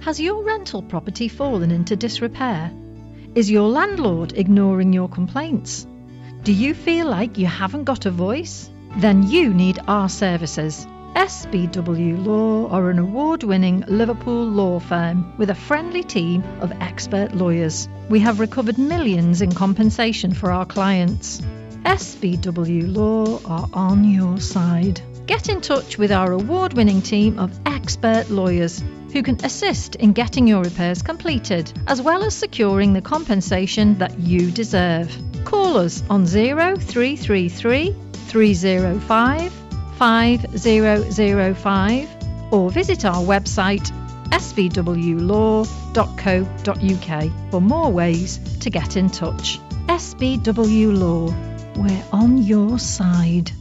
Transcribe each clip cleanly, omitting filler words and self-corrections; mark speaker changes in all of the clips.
Speaker 1: Has your rental property fallen into disrepair? Is your landlord ignoring your complaints? Do you feel like you haven't got a voice? Then you need our services. SBW Law are an award-winning Liverpool law firm with a friendly team of expert lawyers. We have recovered millions in compensation for our clients. SBW Law are on your side. Get in touch with our award-winning team of expert lawyers who can assist in getting your repairs completed, as well as securing the compensation that you deserve. Call us on 0333 305 5005 or visit our website sbwlaw.co.uk for more ways to get in touch. SBW Law, we're on your side.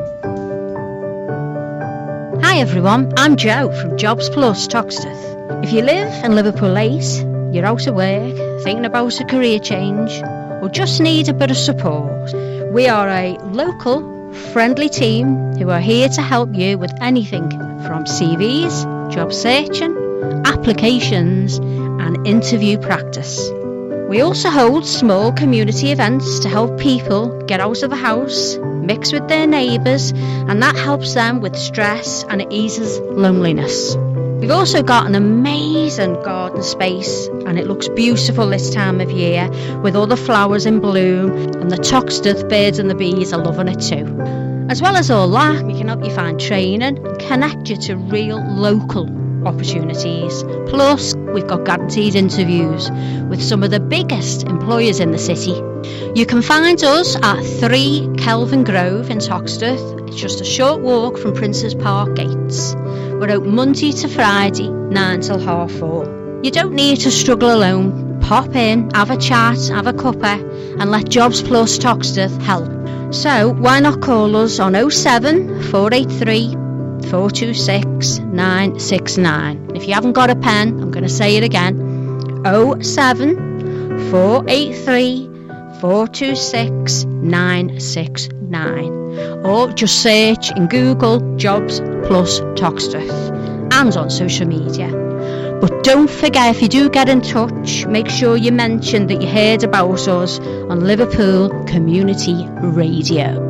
Speaker 2: Hi everyone, I'm Jo from Jobs Plus Toxteth. If you live in Liverpool 8, you're out of work, thinking about a career change, or just need a bit of support, we are a local, friendly team who are here to help you with anything from CVs, job searching, applications and interview practice. We also hold small community events to help people get out of the house, mix with their neighbours, and that helps them with stress and it eases loneliness. We've also got an amazing garden space and it looks beautiful this time of year with all the flowers in bloom, and the Toxteth birds and the bees are loving it too. As well as all that, we can help you find training and connect you to real local opportunities. Plus, we've got guaranteed interviews with some of the biggest employers in the city. You can find us at 3 Kelvin Grove in Toxteth. It's just a short walk from Princes Park gates. We're open Monday to Friday, 9 till 4:30. You don't need to struggle alone. Pop in, have a chat, have a cuppa, and let Jobs Plus Toxteth help. So why not call us on 07 483 426 969. If you haven't got a pen, I'm going to say it again. 07 483 426 969. Or just search in Google Jobs Plus Toxteth and on social media. But don't forget, if you do get in touch, make sure you mention that you heard about us on Liverpool Community Radio.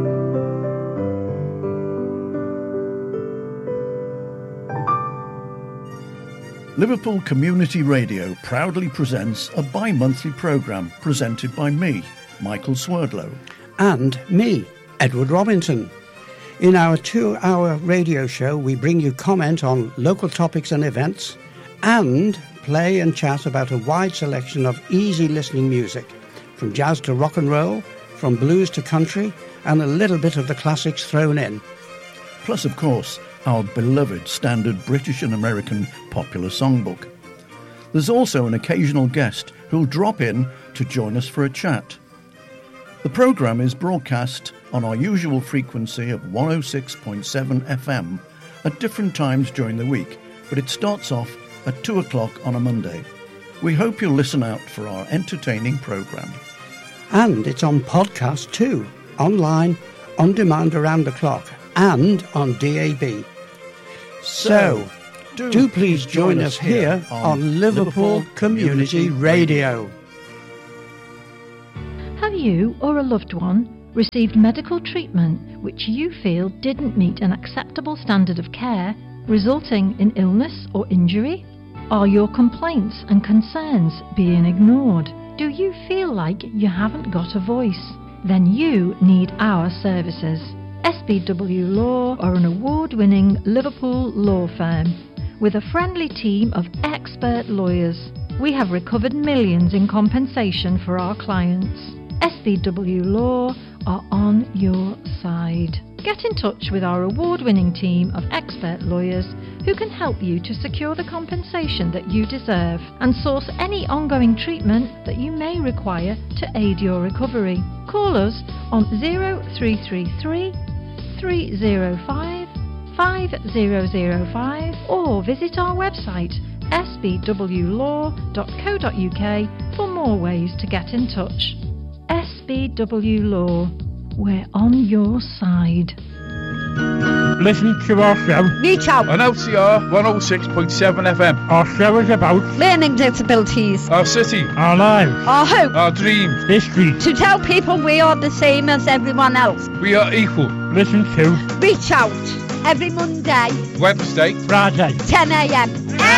Speaker 3: Liverpool Community Radio proudly presents a bi-monthly programme presented by me, Michael Swerdlow.
Speaker 4: And me, Edward Robinson. In our 2-hour radio show, we bring you comment on local topics and events and play and chat about a wide selection of easy listening music, from jazz to rock and roll, from blues to country, and a little bit of the classics thrown in.
Speaker 3: Plus, of course, our beloved standard British and American popular songbook. There's also an occasional guest who'll drop in to join us for a chat. The programme is broadcast on our usual frequency of 106.7 FM at different times during the week, but it starts off at 2 o'clock on a Monday. We hope you'll listen out for our entertaining programme.
Speaker 4: And it's on podcast too, online, on demand around the clock, and on DAB. So, do please join us here on Liverpool Community Radio.
Speaker 1: Have you or a loved one received medical treatment which you feel didn't meet an acceptable standard of care, resulting in illness or injury? Are your complaints and concerns being ignored? Do you feel like you haven't got a voice? Then you need our services. SBW Law are an award-winning Liverpool law firm with a friendly team of expert lawyers. We have recovered millions in compensation for our clients. SBW Law are on your side. Get in touch with our award-winning team of expert lawyers who can help you to secure the compensation that you deserve and source any ongoing treatment that you may require to aid your recovery. Call us on 0333 305 5005 or visit our website sbwlaw.co.uk for more ways to get in touch. SBW Law, we're on your side.
Speaker 5: listen to our show.
Speaker 2: Reach out.
Speaker 6: On LCR 106.7 FM.
Speaker 5: Our show is about
Speaker 2: Learning disabilities.
Speaker 6: Our city.
Speaker 5: our lives,
Speaker 2: Our hope.
Speaker 6: Our dreams.
Speaker 5: history.
Speaker 2: To tell people we are the same as everyone else.
Speaker 6: We are equal.
Speaker 5: Listen to
Speaker 2: Reach out. Every Monday,
Speaker 6: Wednesday.
Speaker 5: Friday.
Speaker 2: 10 a.m.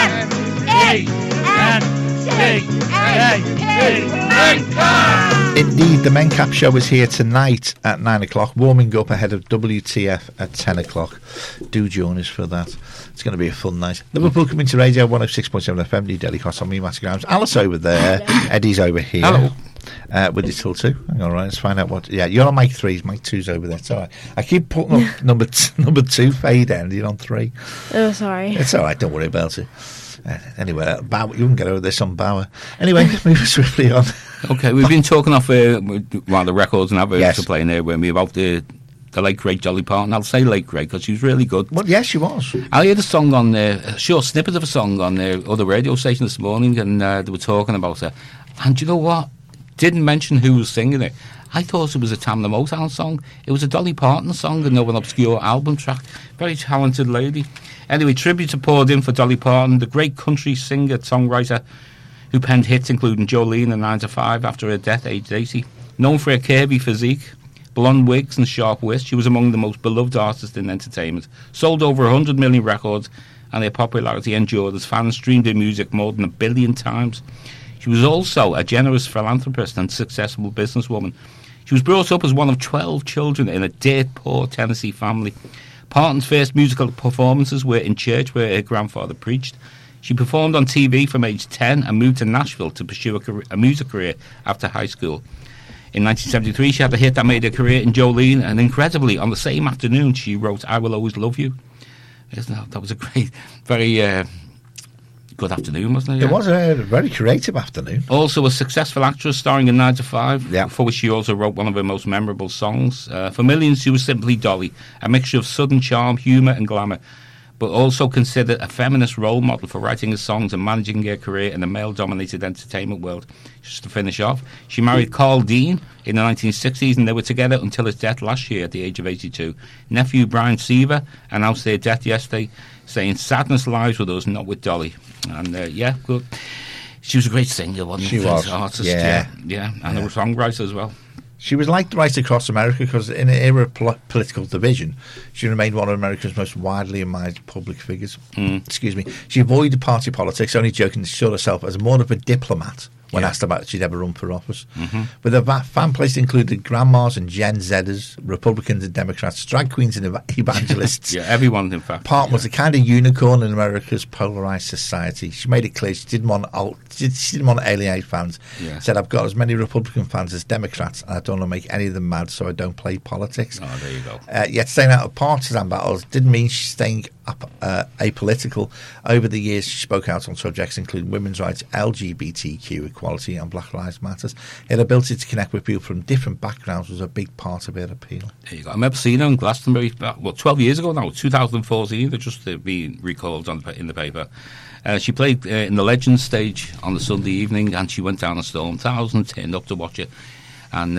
Speaker 7: Indeed, the Mencap show is here tonight at 9 o'clock, warming up ahead of WTF at 10 o'clock. Do join us for that. It's going to be a fun night. Liverpool coming to Radio 106.7 FM, New Delhi Cross on me, Matty Grimes. Alice over there, Eddie's over here.
Speaker 6: Hello.
Speaker 7: With his till 2. Hang on, right, let's find out what. Yeah, you're on mic 3, mic 2's over there. It's all right. I keep putting up number 2 fade end. You're on 3.
Speaker 8: Oh, sorry.
Speaker 7: It's all right, don't worry about it. Anyway, Bauer, you can get over this on Bauer. Anyway, move swiftly on.
Speaker 9: Okay, we've been talking off one of the records and adverts
Speaker 7: Yes.
Speaker 9: are playing there with me about the late great Dolly Parton. I'll say late great because she was really good.
Speaker 7: Well, yes, she was.
Speaker 9: I heard a song on there, a short snippet of a song on their other radio station this morning, and they were talking about her. And you know what? Didn't mention who was singing it. I thought it was a Tamla Motown song. It was a Dolly Parton song and no an obscure album track. Very talented lady. Anyway, tributes are poured in for Dolly Parton, the great country singer, songwriter, who penned hits including Jolene and 9 to 5 after her death, aged 80. Known for her curvy physique, blonde wigs and sharp wits, she was among the most beloved artists in entertainment. Sold over 100 million records, and her popularity endured as fans streamed her music more than 1 billion times. She was also a generous philanthropist and successful businesswoman. She was brought up as one of 12 children in a dirt-poor Tennessee family. Parton's first musical performances were in church where her grandfather preached. She performed on TV from age 10 and moved to Nashville to pursue a music career after high school. In 1973, she had a hit that made her career in Jolene, and incredibly, on the same afternoon, she wrote I Will Always Love You. That was a great, very good afternoon, wasn't it?
Speaker 7: It was a very creative afternoon.
Speaker 9: Also a successful actress starring in 9 to 5,
Speaker 7: Yeah.
Speaker 9: for which she also wrote one of her most memorable songs. For millions, she was simply Dolly, a mixture of sudden charm, humour and glamour, but also considered a feminist role model for writing her songs and managing her career in the male-dominated entertainment world. Just to finish off, she married Carl Dean in the 1960s, and they were together until his death last year at the age of 82. Nephew Brian Seaver announced their death yesterday, saying, "Sadness lies with us, not with Dolly." And good. She was a great singer, wasn't she?
Speaker 7: She was.
Speaker 9: Artist,
Speaker 7: Yeah.
Speaker 9: and a songwriter as well.
Speaker 7: She was liked right across America because in an era of political division, she remained one of America's most widely admired public figures. Excuse me. She avoided party politics, only joking she saw herself as more of a diplomat when asked about if she'd ever run for office. With her fan place included grandmas and Gen Zers, Republicans and Democrats, drag queens and evangelists.
Speaker 9: Yeah, everyone, in fact.
Speaker 7: Parton was a kind of unicorn in America's polarised society. She made it clear she didn't want to alienate fans.
Speaker 9: Yeah.
Speaker 7: Said, I've got as many Republican fans as Democrats, and I don't want to make any of them mad, so I don't play politics.
Speaker 9: Oh, there you go.
Speaker 7: Yet staying out of partisan battles didn't mean she's staying apolitical. Over the years, she spoke out on subjects including women's rights, LGBTQ equality, and Black Lives Matter. Her ability to connect with people from different backgrounds was a big part of her appeal.
Speaker 9: There you go. I remember seeing her in Glastonbury, 12 years ago now, 2014, they're just being recalled in the paper. She played in the Legends stage on the Sunday evening, and she went down a storm. Thousands turned up to watch it. And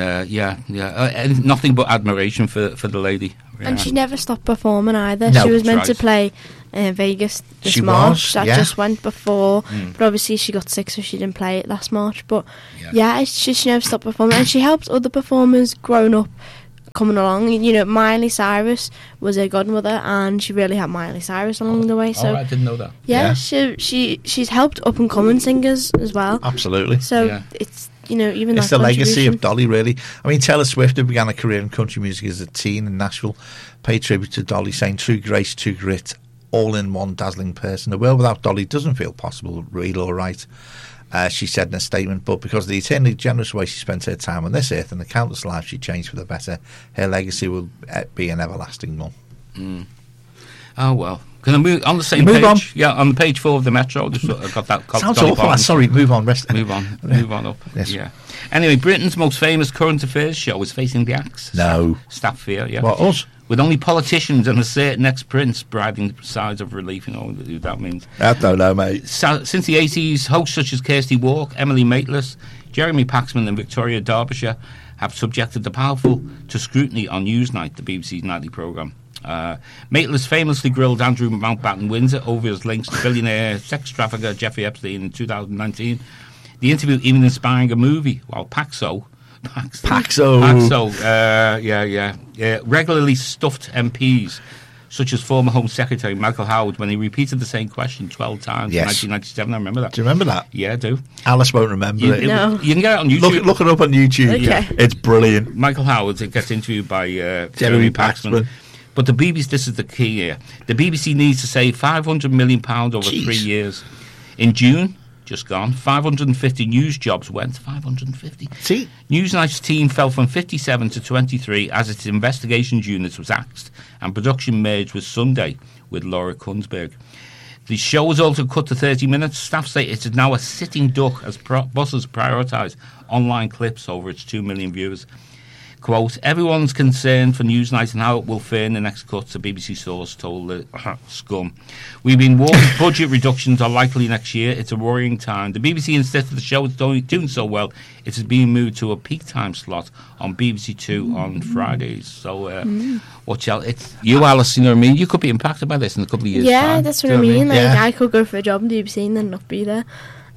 Speaker 9: nothing but admiration for the lady. Yeah.
Speaker 8: And she never stopped performing either.
Speaker 7: No,
Speaker 8: she was meant
Speaker 9: right.
Speaker 8: to play Vegas this
Speaker 7: She
Speaker 8: March.
Speaker 7: was,
Speaker 8: That
Speaker 7: yeah.
Speaker 8: just went before. But obviously she got sick, so she didn't play it last March. But it's just she never stopped performing. And she helped other performers growing up coming along. You know, Miley Cyrus was her godmother, and she really helped Miley Cyrus along the way. So
Speaker 9: I didn't know that.
Speaker 8: yeah. She's helped up and coming singers as well.
Speaker 7: Absolutely.
Speaker 8: So it's, you know, even
Speaker 7: It's
Speaker 8: that
Speaker 7: the legacy
Speaker 8: contribution.
Speaker 7: of Dolly, really. I mean, Taylor Swift, who began a career in country music as a teen in Nashville, paid tribute to Dolly, saying, "True grace, true grit, all in one dazzling person. A world without Dolly doesn't feel possible, real or right," she said in a statement. But because of the eternally generous way she spent her time on this earth and the countless lives she changed for the better, her legacy will be an everlasting one.
Speaker 9: Oh, well. Can I move on the same
Speaker 7: Move
Speaker 9: page?
Speaker 7: on.
Speaker 9: Yeah, on page 4 of the Metro. Just I got that.
Speaker 7: Sounds
Speaker 9: Dolly
Speaker 7: awful.
Speaker 9: Parton.
Speaker 7: Sorry, move on.
Speaker 9: Move on up.
Speaker 7: Yes.
Speaker 9: Yeah. Anyway, Britain's most famous current affairs show is facing the axe.
Speaker 7: No.
Speaker 9: Staff fear, yeah.
Speaker 7: What, us?
Speaker 9: With only politicians and a certain ex-prince briding sides of relief, you know what that means.
Speaker 7: I don't know, mate.
Speaker 9: Since the 80s, hosts such as Kirsty Walk, Emily Maitlis, Jeremy Paxman and Victoria Derbyshire have subjected the powerful to scrutiny on Newsnight, the BBC's nightly programme. Maitlis famously grilled Andrew Mountbatten Windsor over his links to billionaire sex trafficker Jeffrey Epstein in 2019. The interview even inspiring a movie, while Paxo regularly stuffed MPs, such as former Home Secretary Michael Howard, when he repeated the same question 12 times in 1997. I remember that.
Speaker 7: Do you remember that?
Speaker 9: Yeah, I do.
Speaker 7: Alice won't remember it.
Speaker 8: No.
Speaker 9: You can get it on YouTube.
Speaker 7: Look it up on YouTube.
Speaker 8: Okay.
Speaker 7: Yeah. It's brilliant.
Speaker 9: Michael Howard gets interviewed by
Speaker 7: Jeremy Paxman.
Speaker 9: But the BBC, this is the key here. The BBC needs to save £500 million over 3 years. In June, just gone, 550 news jobs went. 550.
Speaker 7: See?
Speaker 9: Newsnight's team fell from 57 to 23 as its investigations unit was axed and production merged with Sunday with Laura Kunsberg. The show was also cut to 30 minutes. Staff say it is now a sitting duck as bosses prioritise online clips over its 2 million viewers. Quote, everyone's concerned for Newsnight and how it will fare in the next cuts, a BBC source told the Scum. We've been warned budget reductions are likely next year. It's a worrying time. The BBC insisted the show is doing so well, it is being moved to a peak time slot on BBC Two on Fridays. So, watch out. It's you, Alice, you know what I mean? You could be impacted by this in a couple of years' time.
Speaker 8: That's what I mean. Like, I could go for a job in the BBC and then not be there.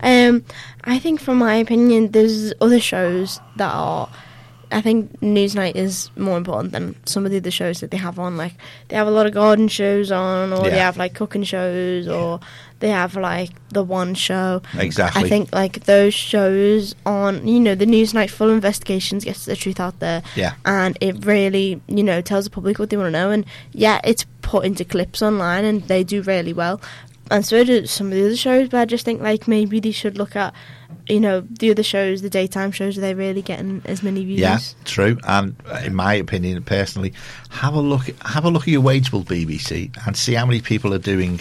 Speaker 8: I think, from my opinion, there's other shows that are... I think Newsnight is more important than some of the other shows that they have on. Like, they have a lot of garden shows on, or they have, like, cooking shows, or they have, like, the One Show.
Speaker 7: Exactly.
Speaker 8: I think, like, those shows on, you know, the Newsnight Full Investigations gets the truth out there.
Speaker 7: Yeah.
Speaker 8: And it really, you know, tells the public what they want to know. And, it's put into clips online, and they do really well. And so do some of the other shows, but I just think, like, maybe they should look at, you know, the other shows, the daytime shows, are they really getting as many views?
Speaker 7: Yeah, true. And in my opinion, personally, have a look at your wageable BBC and see how many people are doing.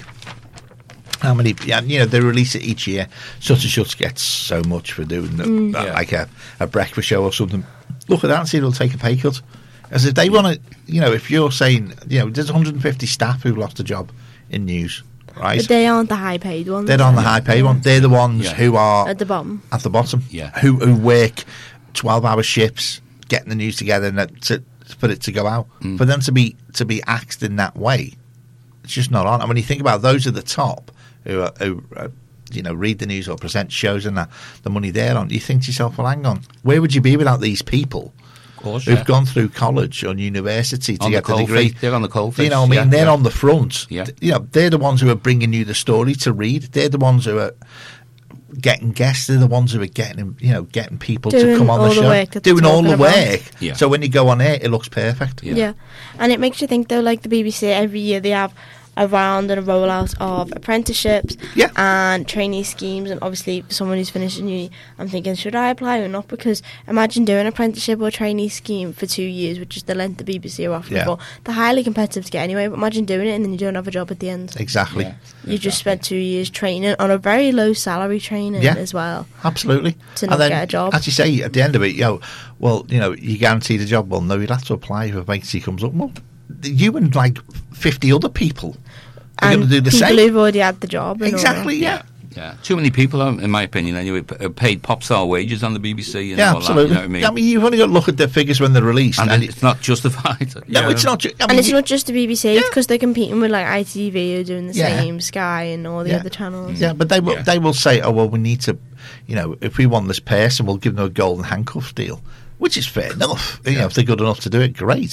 Speaker 7: How many? Yeah, you know, they release it each year. Such and such gets so much for doing like a breakfast show or something. Look at that and see they'll take a pay cut. As if they want to, you know, if you're saying, you know, there's 150 staff who've lost a job in news. Right.
Speaker 8: But they aren't the high-paid ones.
Speaker 7: They're not the high-paid ones. They're the ones who are
Speaker 8: at the bottom.
Speaker 7: At the bottom.
Speaker 9: Yeah.
Speaker 7: Who work 12-hour shifts, getting the news together, and for it to go out. For them to be axed in that way, it's just not on. And when you think about those at the top who you know, read the news or present shows and that, the money they're on, you think to yourself, well, hang on, where would you be without these people?
Speaker 9: Course,
Speaker 7: who've gone through college or university to get the degree.
Speaker 9: They're on the coalface.
Speaker 7: You know what I mean? They're on the front.
Speaker 9: Yeah.
Speaker 7: You know, they're the ones who are bringing you the story to read. They're the ones who are getting guests. They're the ones who are getting people to come on the show. Doing all the work.
Speaker 9: Yeah. So
Speaker 7: when you go on air, it looks perfect.
Speaker 8: Yeah. And it makes you think, though, like the BBC, every year they have a round and a rollout of apprenticeships and trainee schemes, and obviously for someone who's finished uni, I'm thinking, should I apply or not? Because imagine doing an apprenticeship or trainee scheme for 2 years, which is the length the BBC are offering for. They're highly competitive to get anyway, but imagine doing it and then you don't have a job at the end.
Speaker 7: Exactly.
Speaker 8: You just spent 2 years training on a very low salary training as well.
Speaker 7: Absolutely.
Speaker 8: To not get a job.
Speaker 7: As you say, at the end of it, you guaranteed a job. Well, no, you'd have to apply if a vacancy comes up. Well, you and like 50 other people are going to do the same.
Speaker 8: People who've already had the job.
Speaker 7: Exactly, yeah.
Speaker 9: Too many people, in my opinion, anyway, paid pop star wages on the BBC. And all
Speaker 7: absolutely.
Speaker 9: That, you know what I mean?
Speaker 7: You've only got to look at the figures when they're released.
Speaker 9: And it's not justified.
Speaker 7: No, it's not.
Speaker 8: And it's not just the BBC, because they're competing with like ITV who are doing the same, Sky and all the other channels.
Speaker 7: Yeah, but they will say, oh, well, we need to, you know, if we want this person, we'll give them a golden handcuff deal. Which is fair enough. You know, if they're good enough to do it, great.